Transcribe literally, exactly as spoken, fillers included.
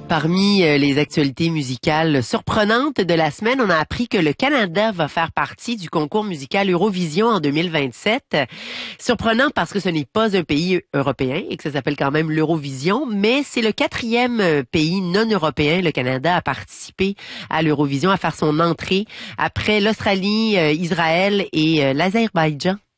Parmi les actualités musicales surprenantes de la semaine, on a appris que le Canada va faire partie du concours musical Eurovision en deux mille vingt-sept. Surprenant parce que ce n'est pas un pays européen et que ça s'appelle quand même l'Eurovision, mais c'est le quatrième pays non européen, le Canada, à participer à l'Eurovision, à faire son entrée après l'Australie, Israël et l'Azerbaïdjan.